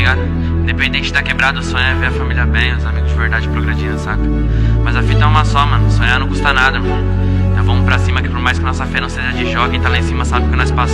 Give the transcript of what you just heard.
ligado? Independente de tá quebrado, o sonho é ver a família bem, os amigos de verdade progredindo, saca? Mas a fita é uma só, mano, sonhar não custa nada, mano. Então vamos pra cima que por mais que nossa fé não seja de jogo, quem tá lá em cima sabe que nós passamos.